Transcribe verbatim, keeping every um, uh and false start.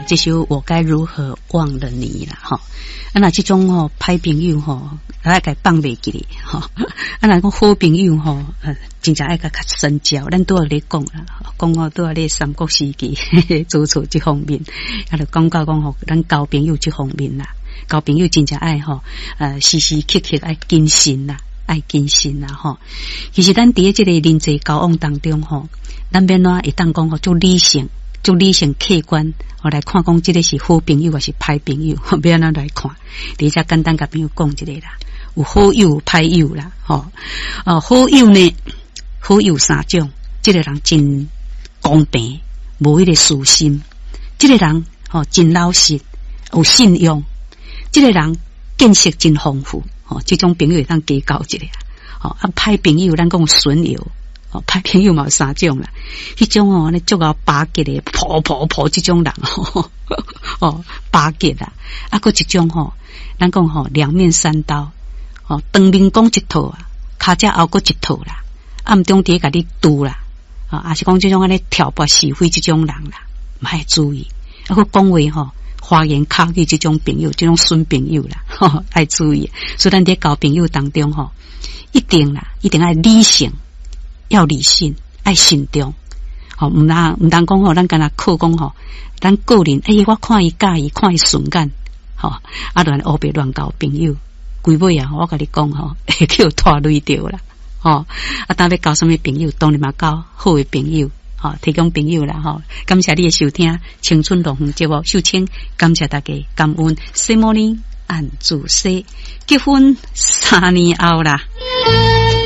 呃，这首我该如何忘了你啦，哈。啊，那这种吼歹朋友吼，爱甲放袂记哩，吼。啊，那讲好朋友吼，呃，真正爱甲较深交。咱拄仔咧讲啦，讲哦拄仔咧三国时期做错这方面，啊，就讲到讲吼，咱交朋友这方面啦，交朋友真正爱吼，呃，时时刻刻爱谨慎啦，爱谨慎啦，吼。其实咱伫咧这个人际交往当中吼，咱免哪会当讲吼做理性。就理性客观，我来看讲这个是好朋友还是歹朋友，不要咱来看。第一只简单甲朋友讲一个啦，有好友歹友啦，吼，哦，好友呢，好友三种，这个人真公平，无迄个私心，这个人吼真老实，有信用，这个人见识真丰富，吼，这种朋友会当加交一个，吼，啊，歹朋友咱讲损友。哦，歹朋友嘛有三种啦，迄种哦，咧足够巴结的，婆婆婆这种人吼，哦，巴结啦，啊，搁一种吼，咱讲吼两面三刀，哦，当面讲一套啊，骹只后搁一套啦，暗中伫甲你拄啦，啊，还是讲这种安尼挑拨是非这种人啦，买注意，啊，搁讲话吼，花言巧语这种朋友，这种损朋友啦，吼，爱注意，所以咱伫交朋友当中吼，一定啦，一定要理性。要理性，爱慎重，吼，唔当唔当讲吼，咱干那靠讲吼，咱个人，哎、欸，我看伊介意，看伊顺眼，吼，啊，乱乌白乱交朋友，规尾啊，我甲你讲吼，会叫拖累掉啦，吼，啊，当要交什么朋友，当然嘛交好的朋友，吼，提供朋友啦，吼，感谢你的收听，青春龙凤节目，秀清，感谢大家，感恩，西摩尼按住西，结婚三年后啦。